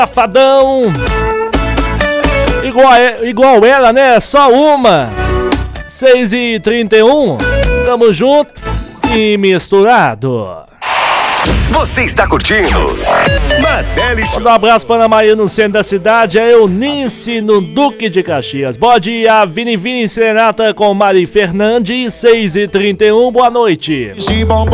Safadão. Igual ela, né? Só uma. 6h31. Tamo junto e misturado. Você está curtindo Mandelli Show. Manda um abraço para Ana Maria no centro da cidade. A Eunice no Duque de Caxias. Bode a Vini Serenata com Mari Fernandes. 6h31. Boa noite.